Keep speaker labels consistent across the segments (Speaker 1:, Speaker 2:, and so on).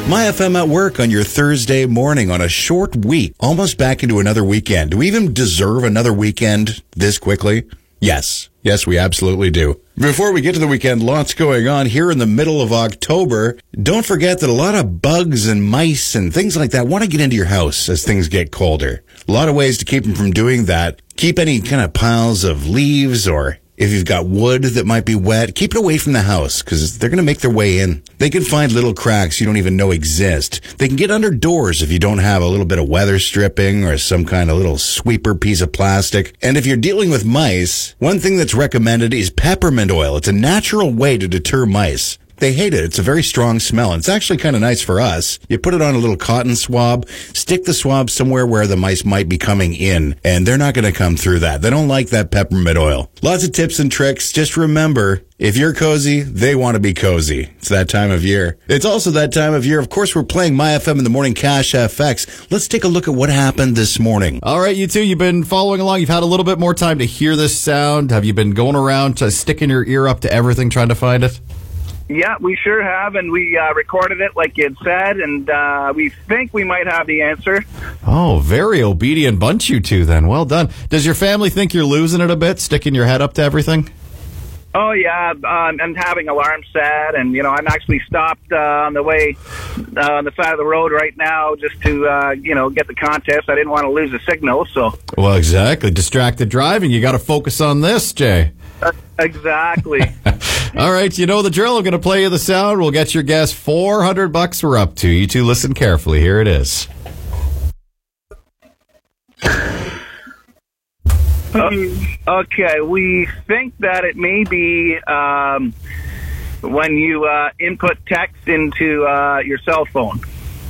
Speaker 1: My FM at work on your Thursday morning on a short week, almost back into another weekend. Do we even deserve another weekend this quickly? Yes. Yes, we absolutely do. Before we get to the weekend, lots going on here in the middle of October. Don't forget that a lot of bugs and mice and things like that want to get into your house as things get colder. A lot of ways to keep them from doing that. Keep any kind of piles of leaves, or if you've got wood that might be wet, keep it away from the house because they're going to make their way in. They can find little cracks you don't even know exist. They can get under doors if you don't have a little bit of weather stripping or some kind of little sweeper piece of plastic. And if you're dealing with mice, one thing that's recommended is peppermint oil. It's a natural way to deter mice. They hate it. It's a very strong smell. And it's actually kind of nice for us. You put it on a little cotton swab, stick the swab somewhere where the mice might be coming in, and they're not going to come through that. They don't like that peppermint oil. Lots of tips and tricks. Just remember, if you're cozy, they want to be cozy. It's that time of year. It's also that time of year. Of course, we're playing My FM in the Morning Cash FX. Let's take a look at what happened this morning.
Speaker 2: All right, you two, you've been following along. You've had a little bit more time to hear this sound. Have you been going around sticking your ear up to everything trying to find it?
Speaker 3: Yeah, we sure have, and we recorded it like you had said, and we think we might have the answer.
Speaker 2: Oh, very obedient bunch, you two, then. Well done. Does your family think you're losing it a bit, sticking your head up to everything?
Speaker 3: Oh, yeah, I'm having alarms set, and, I'm actually stopped on the way on the side of the road right now just to, get the contest. I didn't want to lose the signal, so.
Speaker 2: Well, exactly. Distracted driving. You got to focus on this, Jay.
Speaker 3: Exactly.
Speaker 2: All right, you know the drill. I'm going to play you the sound. We'll get your guess. $400 we're up to. You two listen carefully. Here it is.
Speaker 3: Okay, we think that it may be when you input text into your cell phone.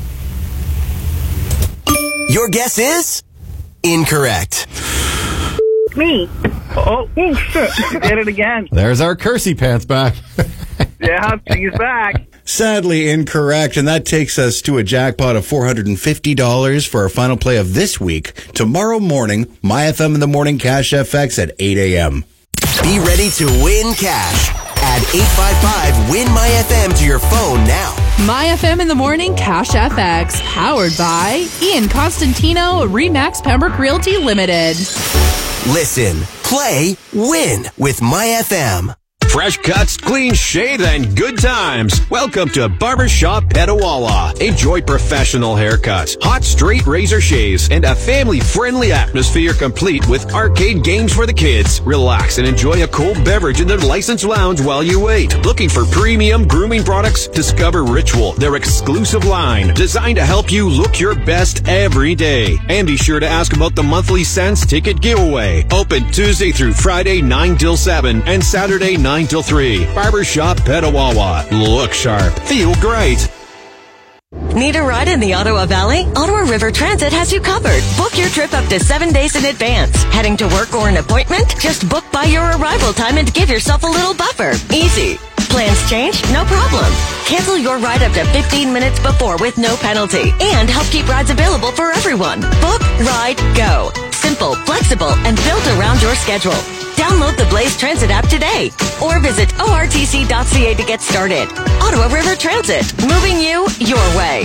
Speaker 4: Your guess is incorrect.
Speaker 3: Me. Oh, shit. You did it again.
Speaker 2: There's our Kersey pants back.
Speaker 3: Yeah, he's back.
Speaker 1: Sadly incorrect, and that takes us to a jackpot of $450 for our final play of this week. Tomorrow morning, My FM in the Morning Cash FX at 8 a.m.
Speaker 4: Be ready to win cash. Add 855-WIN-MY-FM to your phone now.
Speaker 5: My FM in the Morning Cash FX, powered by Ian Constantino, Remax Pembroke Realty Limited.
Speaker 4: Listen, play, win with My FM.
Speaker 6: Fresh cuts, clean shave, and good times. Welcome to Barbershop Petawawa. Enjoy professional haircuts, hot straight razor shaves, and a family-friendly atmosphere complete with arcade games for the kids. Relax and enjoy a cold beverage in their licensed lounge while you wait. Looking for premium grooming products? Discover Ritual, their exclusive line, designed to help you look your best every day. And be sure to ask about the monthly Sense ticket giveaway. Open Tuesday through Friday 9 till 7 and Saturday 9 till 3. Barbershop Petawawa. Look sharp. Feel great.
Speaker 7: Need a ride in the Ottawa Valley? Ottawa River Transit has you covered. Book your trip up to 7 days in advance. Heading to work or an appointment? Just book by your arrival time and give yourself a little buffer. Easy. Plans change? No problem. Cancel your ride up to 15 minutes before with no penalty. And help keep rides available for everyone. Book, ride, go. Simple, flexible, and built around your schedule. Download the Blaze Transit app today or visit ortc.ca to get started. Ottawa River Transit, moving you your way.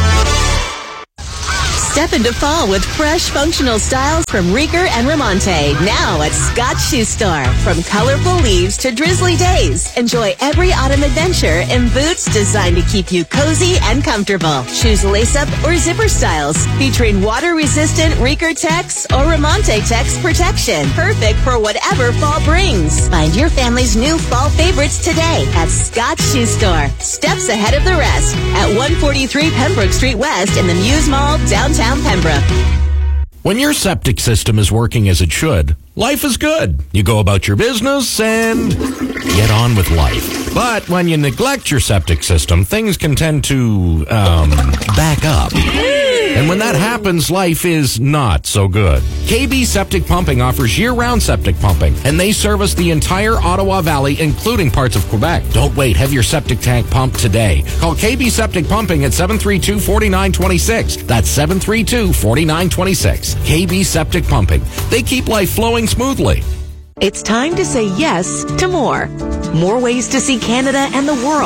Speaker 8: Step into fall with fresh, functional styles from Rieger and Ramonte. Now at Scott's Shoe Store. From colorful leaves to drizzly days, enjoy every autumn adventure in boots designed to keep you cozy and comfortable. Choose lace-up or zipper styles featuring water-resistant Rieger Tex or Ramonte Tex protection. Perfect for whatever fall brings. Find your family's new fall favorites today at Scott's Shoe Store. Steps ahead of the rest at 143 Pembroke Street West in the Muse Mall, downtown Pembroke.
Speaker 9: When your septic system is working as it should, life is good. You go about your business and get on with life. But when you neglect your septic system, things can tend to, back up. And when that happens, life is not so good. KB Septic Pumping offers year-round septic pumping, and they service the entire Ottawa Valley, including parts of Quebec. Don't wait. Have your septic tank pumped today. Call KB Septic Pumping at 732-4926. That's 732-4926. KB Septic Pumping. They keep life flowing smoothly.
Speaker 8: It's time to say yes to more. More ways to see Canada and the world.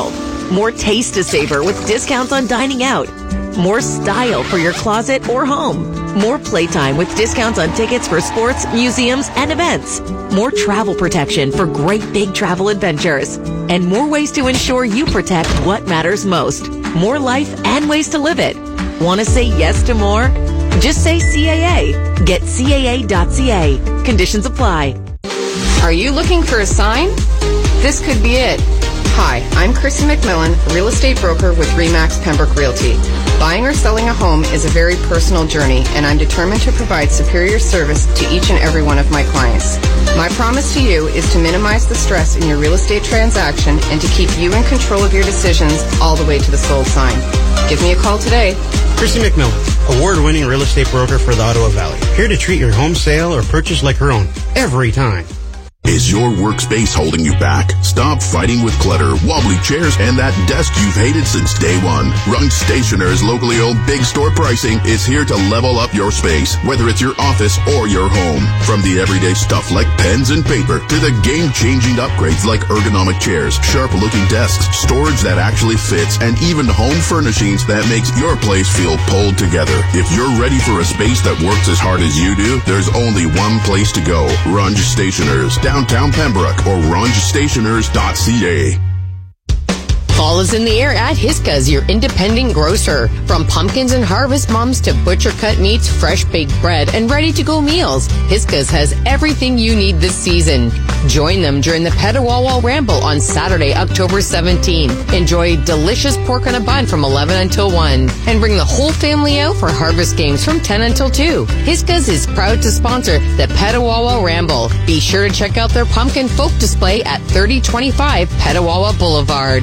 Speaker 7: More taste to savor with discounts on dining out. More style for your closet or home. More playtime with discounts on tickets for sports, museums, and events. More travel protection for great big travel adventures. And more ways to ensure you protect what matters most. More life and ways to live it. Want to say yes to more? Just say CAA. Get CAA.ca. Conditions apply.
Speaker 10: Are you looking for a sign? This could be it. Hi, I'm Chrissy McMillan, real estate broker with RE/MAX Pembroke Realty. Buying or selling a home is a very personal journey, and I'm determined to provide superior service to each and every one of my clients. My promise to you is to minimize the stress in your real estate transaction and to keep you in control of your decisions all the way to the sold sign. Give me a call today.
Speaker 11: Chrissy McMillan, award-winning real estate broker for the Ottawa Valley. Here to treat your home sale or purchase like her own, every time.
Speaker 12: Is your workspace holding you back? Stop fighting with clutter, wobbly chairs, and that desk you've hated since day one. Runge Stationer's locally owned big store pricing is here to level up your space, whether it's your office or your home. From the everyday stuff like pens and paper to the game-changing upgrades like ergonomic chairs, sharp-looking desks, storage that actually fits, and even home furnishings that makes your place feel pulled together. If you're ready for a space that works as hard as you do, there's only one place to go. Runge Stationers, downtown Pembroke, or rungestationers.ca.
Speaker 10: Fall is in the air at Hisca's, your independent grocer. From pumpkins and harvest mums to butcher-cut meats, fresh baked bread, and ready-to-go meals, Hisca's has everything you need this season. Join them during the Petawawa Ramble on Saturday, October 17. Enjoy delicious pork on a bun from 11 until 1. And bring the whole family out for harvest games from 10 until 2. Hisca's is proud to sponsor the Petawawa Ramble. Be sure to check out their pumpkin folk display at 3025 Petawawa Boulevard.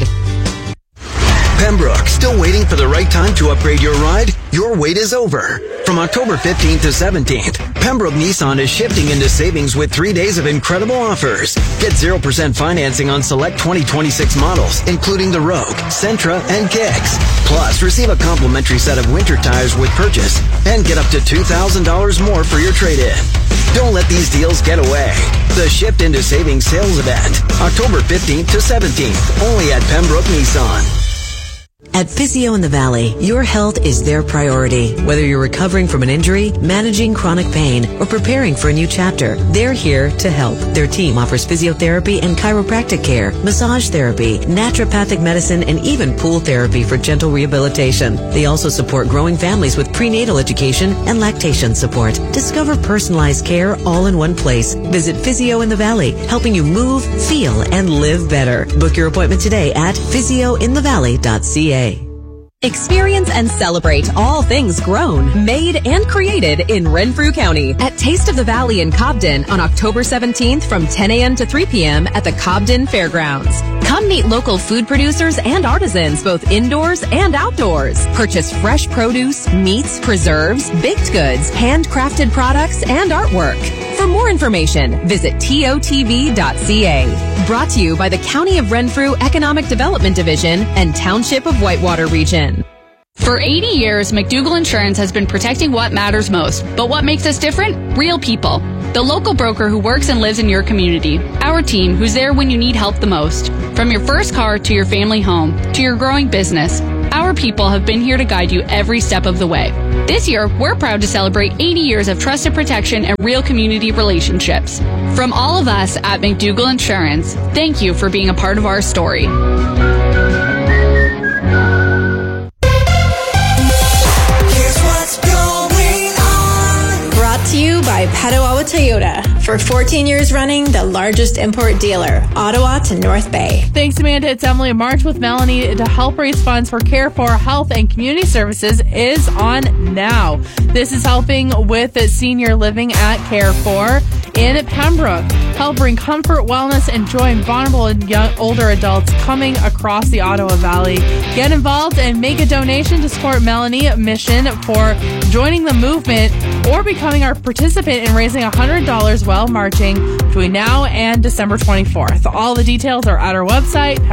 Speaker 13: Pembroke, still waiting for the right time to upgrade your ride? Your wait is over. From October 15th to 17th, Pembroke Nissan is shifting into savings with 3 days of incredible offers. Get 0% financing on select 2026 models, including the Rogue, Sentra, and Kicks. Plus, receive a complimentary set of winter tires with purchase and get up to $2,000 more for your trade-in. Don't let these deals get away. The Shift into Savings sales event, October 15th to 17th, only at Pembroke Nissan.
Speaker 7: At Physio in the Valley, your health is their priority. Whether you're recovering from an injury, managing chronic pain, or preparing for a new chapter, they're here to help. Their team offers physiotherapy and chiropractic care, massage therapy, naturopathic medicine, and even pool therapy for gentle rehabilitation. They also support growing families with prenatal education and lactation support. Discover personalized care all in one place. Visit Physio in the Valley, helping you move, feel, and live better. Book your appointment today at physiointhevalley.ca.
Speaker 14: Experience and celebrate all things grown, made, and created in Renfrew County at Taste of the Valley in Cobden on October 17th from 10 a.m. to 3 p.m. at the Cobden Fairgrounds. Come meet local food producers and artisans both indoors and outdoors. Purchase fresh produce, meats, preserves, baked goods, handcrafted products, and artwork. For more information, visit totv.ca. Brought to you by the County of Renfrew Economic Development Division and Township of Whitewater Region.
Speaker 5: For 80 years, McDougall Insurance has been protecting what matters most. But what makes us different? Real people. The local broker who works and lives in your community. Our team who's there when you need help the most. From your first car to your family home to your growing business, our people have been here to guide you every step of the way. This year, we're proud to celebrate 80 years of trusted protection and real community relationships. From all of us at McDougall Insurance, thank you for being a part of our story.
Speaker 15: To you by Petawawa Toyota. For 14 years running, the largest import dealer, Ottawa to North Bay.
Speaker 16: Thanks, Amanda. It's Emily. March with Melanie to help raise funds for Care for Health and Community Services is on now. This is helping with senior living at Care for in Pembroke. Help bring comfort, wellness, and joy in vulnerable and young, older adults coming across the Ottawa Valley. Get involved and make a donation to support Melanie mission for joining the movement or becoming our participant in raising $100 while marching between now and December 24th. All the details are at our website,